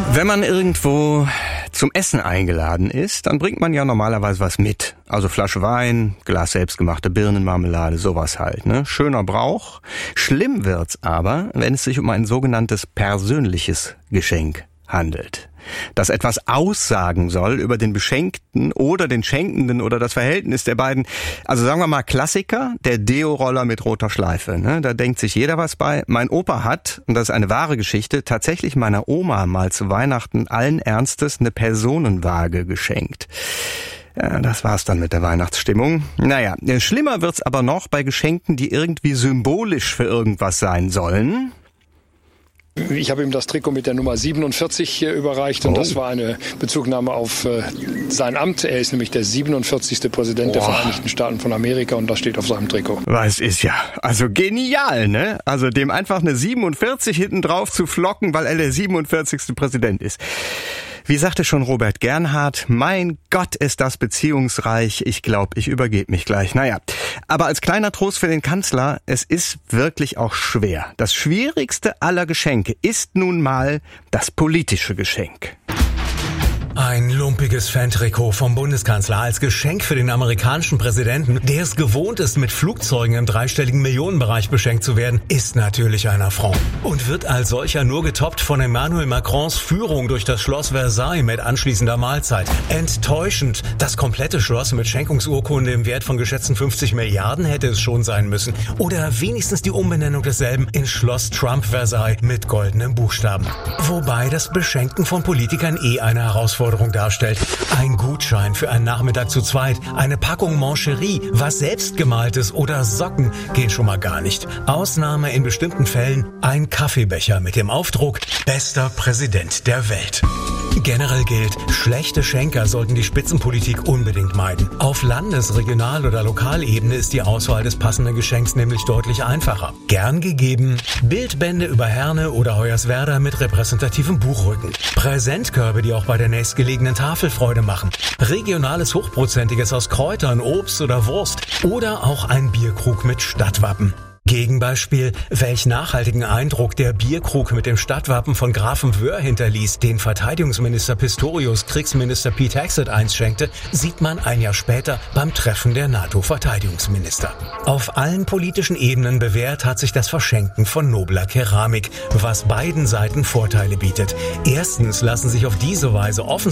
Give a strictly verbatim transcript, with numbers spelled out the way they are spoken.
Wenn man irgendwo zum Essen eingeladen ist, dann bringt man ja normalerweise was mit. Also Flasche Wein, Glas selbstgemachte Birnenmarmelade, sowas halt, ne? Schöner Brauch. Schlimm wird's aber, wenn es sich um ein sogenanntes persönliches Geschenk handelt, das etwas aussagen soll über den Beschenkten oder den Schenkenden oder das Verhältnis der beiden. Also sagen wir mal Klassiker, der Deo-Roller mit roter Schleife. Ne? Da denkt sich jeder was bei. Mein Opa hat, und das ist eine wahre Geschichte, tatsächlich meiner Oma mal zu Weihnachten allen Ernstes eine Personenwaage geschenkt. Ja, das war's dann mit der Weihnachtsstimmung. Naja, schlimmer wird's aber noch bei Geschenken, die irgendwie symbolisch für irgendwas sein sollen. Ich habe ihm das Trikot mit der Nummer siebenundvierzig überreicht und oh. das war eine Bezugnahme auf äh, sein Amt. Er ist nämlich der siebenundvierzigste Präsident oh. der Vereinigten Staaten von Amerika und das steht auf seinem Trikot. Was ist ja, also genial, ne? Also dem einfach eine siebenundvierzig hinten drauf zu flocken, weil er der siebenundvierzigste Präsident ist. Wie sagte schon Robert Gernhardt, mein Gott ist das beziehungsreich, ich glaube, ich übergebe mich gleich. Naja, aber als kleiner Trost für den Kanzler, es ist wirklich auch schwer. Das schwierigste aller Geschenke ist nun mal das politische Geschenk. Ein lumpiges Fantrikot vom Bundeskanzler als Geschenk für den amerikanischen Präsidenten, der es gewohnt ist, mit Flugzeugen im dreistelligen Millionenbereich beschenkt zu werden, ist natürlich ein Affront. Und wird als solcher nur getoppt von Emmanuel Macrons Führung durch das Schloss Versailles mit anschließender Mahlzeit. Enttäuschend. Das komplette Schloss mit Schenkungsurkunde im Wert von geschätzten fünfzig Milliarden hätte es schon sein müssen. Oder wenigstens die Umbenennung desselben in Schloss Trump Versailles mit goldenem Buchstaben. Wobei das Beschenken von Politikern eh eine Herausforderung darstellt. Ein Gutschein für einen Nachmittag zu zweit, eine Packung Mancherie, was selbstgemaltes oder Socken gehen schon mal gar nicht. Ausnahme in bestimmten Fällen ein Kaffeebecher mit dem Aufdruck Bester Präsident der Welt. Generell gilt, schlechte Schenker sollten die Spitzenpolitik unbedingt meiden. Auf Landes-, Regional- oder Lokalebene ist die Auswahl des passenden Geschenks nämlich deutlich einfacher. Gern gegeben Bildbände über Herne oder Hoyerswerda mit repräsentativem Buchrücken. Präsentkörbe, die auch bei der nächstgelegenen Tafel Freude machen. Regionales Hochprozentiges aus Kräutern, Obst oder Wurst. Oder auch ein Bierkrug mit Stadtwappen. Gegenbeispiel, welch nachhaltigen Eindruck der Bierkrug mit dem Stadtwappen von Grafenwöhr hinterließ, den Verteidigungsminister Pistorius Kriegsminister Pete Hegseth einst schenkte, sieht man ein Jahr später beim Treffen der NATO-Verteidigungsminister. Auf allen politischen Ebenen bewährt hat sich das Verschenken von nobler Keramik, was beiden Seiten Vorteile bietet. Erstens lassen sich auf diese Weise offen